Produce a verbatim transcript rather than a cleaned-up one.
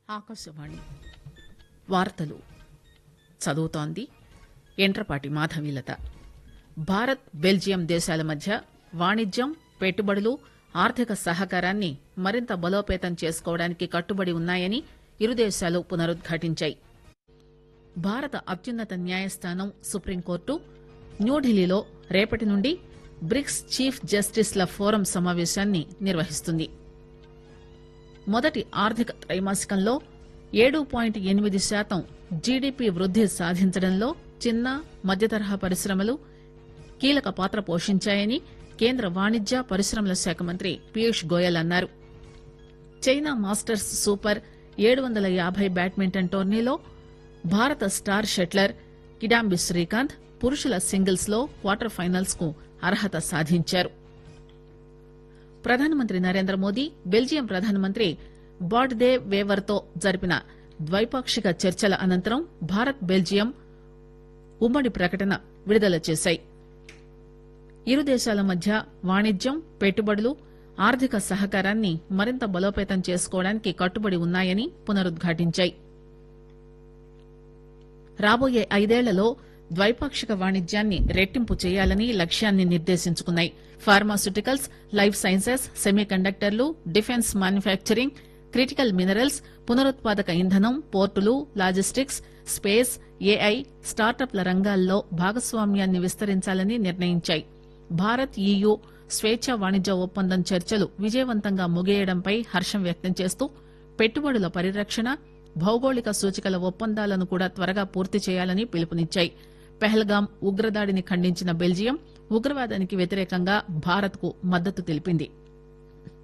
ఆకాశవాణి వార్తలు చదువుతోంది ఎంట్రపాటి మాధవీలత. భారత్ బెల్జియం దేశాల మధ్య వాణిజ్యం, పెట్టుబడులు, ఆర్థిక సహకారాన్ని మరింత బలోపేతం చేసుకోవడానికి కట్టుబడి ఉన్నాయని ఇరు దేశాలు పునరుద్ఘాటించాయి. భారత అత్యున్నత న్యాయస్థానం సుప్రీంకోర్టు న్యూఢిల్లీలో రేపటి నుండి బ్రిక్స్ చీఫ్ జస్టిస్ల ఫోరం సమావేశాన్ని నిర్వహిస్తుంది. మొదటి ఆర్థిక త్రైమాసికంలో ఏడు పాయింట్ ఎనిమిది శాతం జీడీపీ వృద్ది సాధించడంలో చిన్న, మధ్యతరహా పరిశ్రమలు కీలక పాత్ర పోషించాయని కేంద్ర వాణిజ్య, పరిశ్రమల శాఖ మంత్రి పీయూష్ గోయల్ అన్నారు. చైనా మాస్టర్స్ సూపర్ ఏడు వందల యాభై బ్యాడ్మింటన్ టోర్నీలో భారత స్టార్ షట్లర్ కిడాంబి శ్రీకాంత్ పురుషుల సింగిల్స్ లో క్వార్టర్ ఫైనల్స్ కు అర్హత సాధించారు. ప్రధానమంత్రి నరేంద్ర మోదీ బెల్జియం ప్రధానమంత్రి బాడ్ దే వేవర్ తో జరిపిన ద్వైపాక్షిక చర్చల అనంతరం భారత్ బెల్జియం ఉమ్మడి ప్రకటన విడుదల చేశాయి. ఇరు దేశాల మధ్య వాణిజ్యం, పెట్టుబడులు, ఆర్థిక సహకారాన్ని మరింత బలోపేతం చేసుకోవడానికి కట్టుబడి ఉన్నాయని పునరుద్ఘాటించాయి. రాబోయే ఐదేళ్లలో ద్వైపాక్షిక వాణిజ్యాన్ని రెట్టింపు చేయాలని లక్ష్యాన్ని నిర్దేశించుకున్నాయి. ఫార్మాస్యూటికల్స్, లైఫ్ సైన్సెస్, సెమీ కండక్టర్లు, డిఫెన్స్ మ్యానుఫ్యాక్చరింగ్, క్రిటికల్ మినరల్స్, పునరుత్పాదక ఇంధనం, పోర్టులు, లాజిస్టిక్స్, స్పేస్, ఏఐ, స్టార్టప్ల రంగాల్లో భాగస్వామ్యాన్ని విస్తరించాలని నిర్ణయించాయి. భారత్ ఈయూ స్వేచ్ఛా వాణిజ్య ఒప్పందం చర్చలు విజయవంతంగా ముగియడంపై హర్షం వ్యక్తం చేస్తూ పెట్టుబడుల పరిరక్షణ, భౌగోళిక సూచికల ఒప్పందాలను కూడా త్వరగా పూర్తి చేయాలని పిలుపునిచ్చాయి. పెహల్గాం ఉగ్రదాడిని ఖండించిన బెల్జియం ఉగ్రవాదానికి వ్యతిరేకంగా భారత్ కు మద్దతు తెలిపింది.